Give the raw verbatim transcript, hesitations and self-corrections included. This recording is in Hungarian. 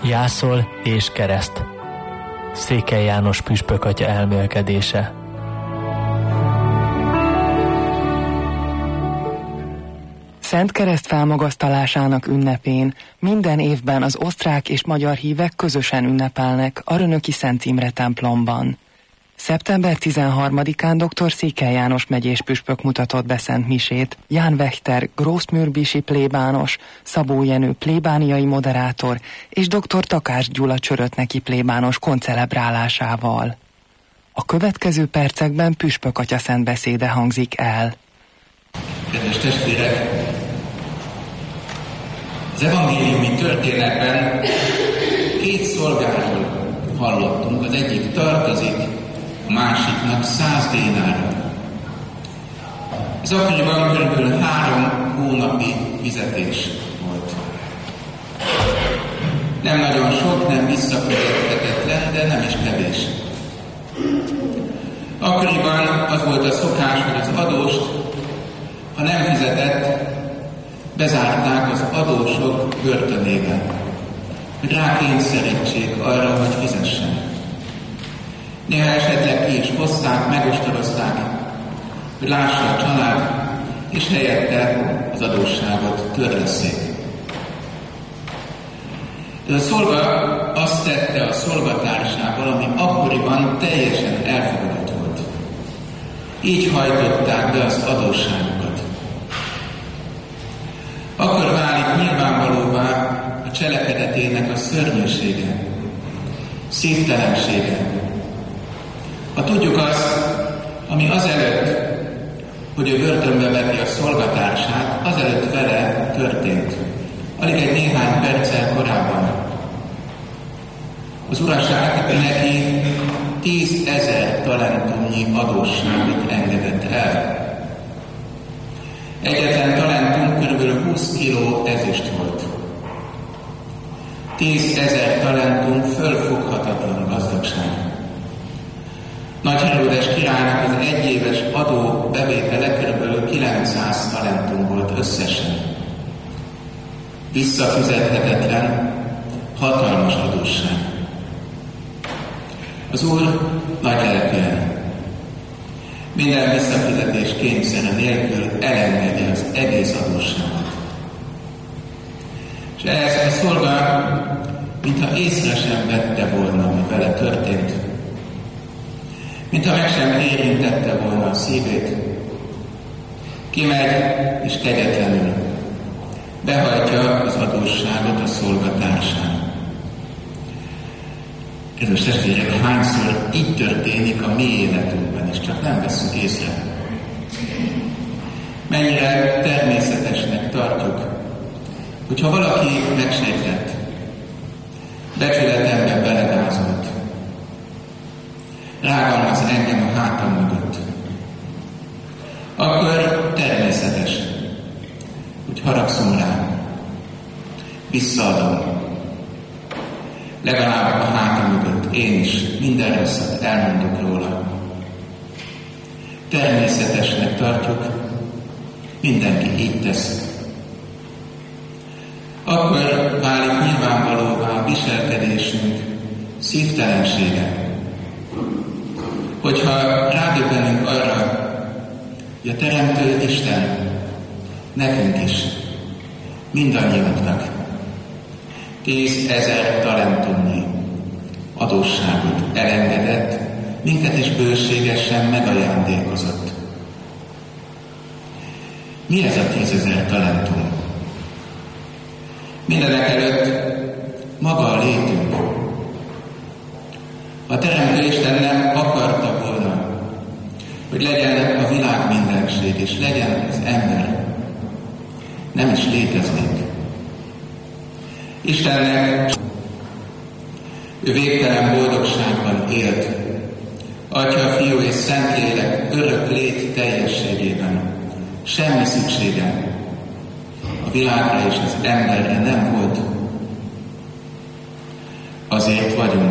Jászol és kereszt. Székely János püspök atya elmélkedése. Szent Kereszt felmagasztalásának ünnepén minden évben az osztrák és magyar hívek közösen ünnepelnek a Rönöki Szent Imre templomban. szeptember tizenharmadikán dr. Székely János megyés püspök mutatott be szent misét, Ján Wächter grossmürbisi plébános, Szabó Jenő plébániai moderátor és dr. Takács Gyula csörötneki plébános koncelebrálásával. A következő percekben püspök atya szent beszéde hangzik el. Kedves testvérek! Az evangéliumi történetben két szolgáról hallottunk, az egyik tartozik, a másiknak száz dénárral. Ez akkoriban kb. három hónapi fizetés volt. Nem nagyon sok, nem visszafizethetetlen, de nem is kevés. Akkoriban az volt a szokás, hogy az adóst, ha nem fizetett, bezárták az adósok börtönébe, hogy rákényszerítsék arra, hogy fizessen. Néha esetleg ki is hozták, megostorozták, hogy lássa a család, és helyette az adósságot törleszék. De a szolga azt tette a szolgatársával, ami akkoriban teljesen elfogadott volt. Így hajtották be az adósságokat. Akkor válik nyilvánvalóvá a cselekedetének a szörnyűsége, szívtelensége. Ha tudjuk azt, ami azelőtt, hogy ő börtönbe veti a szolgatársát, azelőtt vele történt. Alig egy néhány perccel korábban. Az uraság neki tízezer talentumnyi adósságot engedett el. Egyetlen talentum kb. húsz kiló ezüst volt. tízezer talentum fölfoghatatlan gazdagság. Nagy Heródes királynak az egyéves adó bevétele kb. kilencszáz talentum volt összesen. Visszafizethetetlen, hatalmas adósság. Az Úr nagy lelkűen, minden visszafizetés kényszere nélkül elengedi az egész adósságot. És ehhez a szolga, mintha észre sem vette volna, ami vele történt, mintha meg sem érintette volna a szívét, kimegy és kegyetlenül behajtja az adósságot a szolgatársán. Kedves testvérek, hányszor így történik a mi életünkben, és csak nem vesszük észre. Mennyire természetesnek tartjuk, hogyha valaki megsértett, becsületemben belegázolt, rágalmaz engem a hátam mögött, akkor természetes, hogy haragszom rá, visszaadom. Legalább a hátam mögött én is minden rosszat elmondok róla. Természetesnek tartjuk, mindenki így tesz. Akkor válik nyilvánvalóvá a viselkedésünk szívtelensége. Hogyha rádöbbenünk arra, hogy a Teremtő Isten nekünk is, mindannyiunknak tízezer talentumnyi adósságot elengedett, minket is bőségesen megajándékozott. Mi ez a tízezer talentum? Mindenek előtt maga a létünk. A Teremtő Isten nem akarta volna, hogy legyen a világ mindenség, és legyen az ember, nem is léteznénk. Istennek ő végtelen boldogságban élt, Atya, Fiú és Szentlélek örök lét teljességében. Semmi szüksége a világra és az emberre nem volt. Azért vagyunk